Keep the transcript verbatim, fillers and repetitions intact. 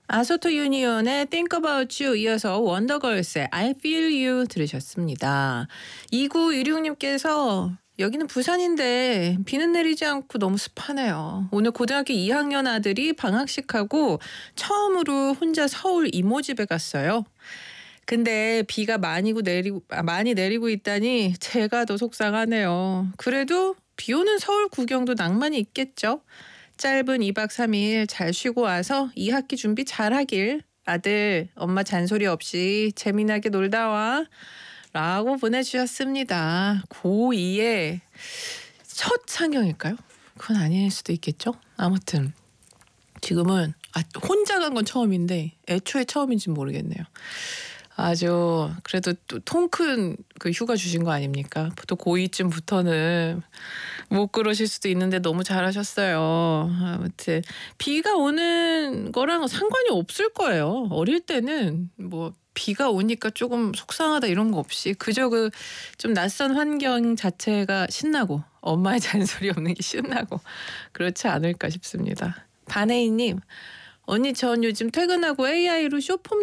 아소토 유니온의 Think About You 이어서 원더걸스의 I Feel You 들으셨습니다. 이구일육님께서 여기는 부산인데 비는 내리지 않고 너무 습하네요. 오늘 고등학교 이 학년 아들이 방학식하고 처음으로 혼자 서울 이모 집에 갔어요. 근데 비가 많이 내리고 아, 많이 내리고 있다니 제가 더 속상하네요. 그래도 비 오는 서울 구경도 낭만이 있겠죠. 짧은 이 박 삼 일 잘 쉬고 와서 이 학기 준비 잘하길. 아들, 엄마 잔소리 없이 재미나게 놀다 와. 라고 보내주셨습니다. 고이의 첫 상영일까요? 그건 아닐 수도 있겠죠. 아무튼 지금은 아, 혼자 간 건 처음인데 애초에 처음인지 모르겠네요. 아주 그래도 또 통 큰 그 휴가 주신 거 아닙니까? 보통 고이쯤부터는 못 그러실 수도 있는데 너무 잘하셨어요. 아무튼 비가 오는 거랑 상관이 없을 거예요. 어릴 때는 뭐 비가 오니까 조금 속상하다 이런 거 없이 그저 그 좀 낯선 환경 자체가 신나고 엄마의 잔소리 없는 게 신나고 그렇지 않을까 싶습니다. 반혜인님, 언니 전 요즘 퇴근하고 에이아이로 쇼폼